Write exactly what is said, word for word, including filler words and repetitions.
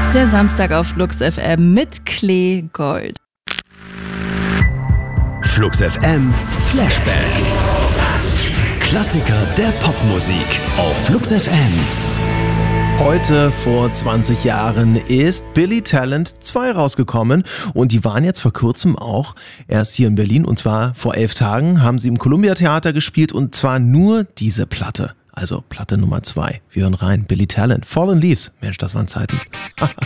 Der Samstag auf Flux F M mit Klee Gold. Flux F M Flashback. Klassiker der Popmusik auf Flux F M. Heute vor zwanzig Jahren ist Billy Talent zwei rausgekommen und die waren jetzt vor kurzem auch erst hier in Berlin und zwar vor elf Tagen haben sie im Columbia Theater gespielt und zwar nur diese Platte, also Platte Nummer zwei. Wir hören rein, Billy Talent, Fallen Leaves. Mensch, das waren Zeiten.